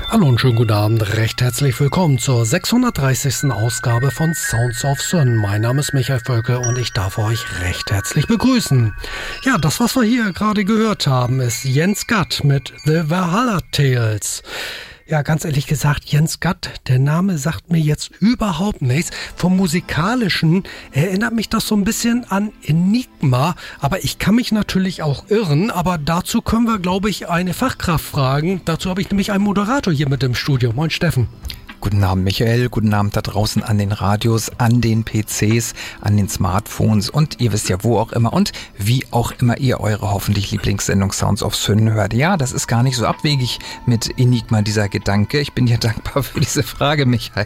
Hallo und schönen guten Abend, recht herzlich willkommen zur 630. Ausgabe von Sounds of Sun. Mein Name ist Michael Völke und ich darf euch recht herzlich begrüßen. Ja, das, was wir hier gerade gehört haben, ist Jens Gatt mit The Valhalla Tales. Ja, ganz ehrlich gesagt, Jens Gatt, der Name sagt mir jetzt überhaupt nichts. Vom Musikalischen erinnert mich das so ein bisschen an Enigma, aber ich kann mich natürlich auch irren, aber dazu können wir, glaube ich, eine Fachkraft fragen. Dazu habe ich nämlich einen Moderator hier mit im Studio. Moin Steffen. Guten Abend Michael, guten Abend da draußen an den Radios, an den PCs, an den Smartphones und ihr wisst ja wo auch immer und wie auch immer ihr eure hoffentlich Lieblingssendung Sounds of Sun hört. Ja, das ist gar nicht so abwegig mit Enigma, dieser Gedanke. Ich bin ja dankbar für diese Frage, Michael.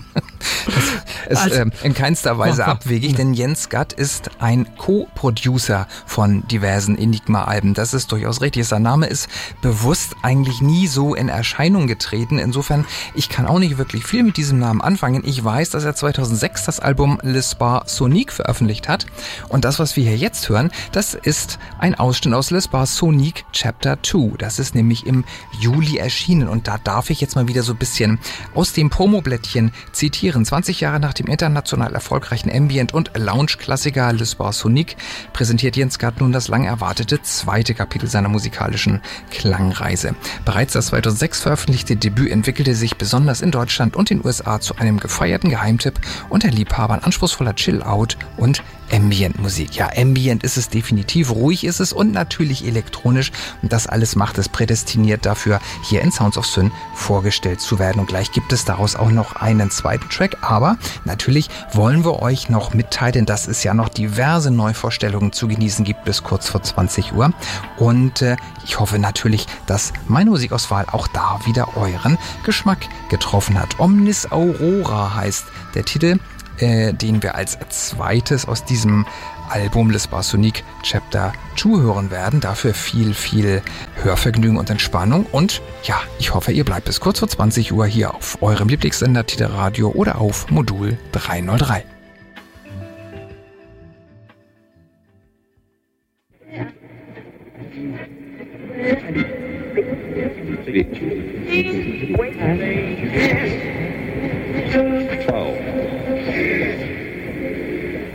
Das ist in keinster Weise abwegig, denn Jens Gatt ist ein Co-Producer von diversen Enigma-Alben. Das ist durchaus richtig. Sein Name ist bewusst eigentlich nie so in Erscheinung getreten. Insofern, ich kann auch nicht wirklich viel mit diesem Namen anfangen. Ich weiß, dass er 2006 das Album L'Espace Sonique veröffentlicht hat. Und das, was wir hier jetzt hören, das ist ein Ausschnitt aus L'Espace Sonique Chapter 2. Das ist nämlich im Juli erschienen. Und da darf ich jetzt mal wieder so ein bisschen aus dem Promoblättchen zitieren. 20 Jahre nach dem international erfolgreichen Ambient- und Lounge-Klassiker L'Espace Sonique präsentiert Jens Gatt nun das lang erwartete zweite Kapitel seiner musikalischen Klangreise. Bereits das 2006 veröffentlichte Debüt entwickelte sich besonders in Deutschland und den USA zu einem gefeierten Geheimtipp unter Liebhabern anspruchsvoller Chill-Out- und Ambient-Musik. Ja, Ambient ist es definitiv, ruhig ist es und natürlich elektronisch. Und das alles macht es prädestiniert dafür, hier in Sounds of Sun vorgestellt zu werden. Und gleich gibt es daraus auch noch einen zweiten Track. Aber natürlich wollen wir euch noch mitteilen, dass es ja noch diverse Neuvorstellungen zu genießen gibt bis kurz vor 20 Uhr. Und ich hoffe natürlich, dass meine Musikauswahl auch da wieder euren Geschmack getroffen hat. Omnis Aurora heißt der Titel, den wir als zweites aus diesem Album L'Espace Sonique Chapter 2 hören werden. Dafür viel Hörvergnügen und Entspannung. Und ja, ich hoffe, ihr bleibt bis kurz vor 20 Uhr hier auf eurem Lieblingssender Tide Radio oder auf Modul 303.